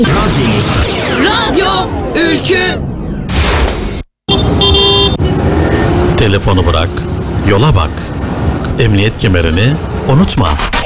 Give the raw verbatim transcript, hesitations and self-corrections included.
Radyomuz. Radyo Ülkü. Telefonu bırak, yola bak. Emniyet kemerini unutma.